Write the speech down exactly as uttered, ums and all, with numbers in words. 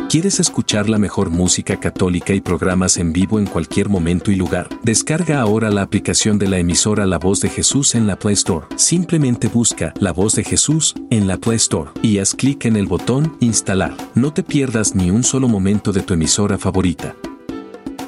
¿Quieres escuchar la mejor música católica y programas en vivo en cualquier momento y lugar? Descarga ahora la aplicación de la emisora La Voz de Jesús en la Play Store. Simplemente busca La Voz de Jesús en la Play Store y haz clic en el botón Instalar. No te pierdas ni un solo momento de tu emisora favorita.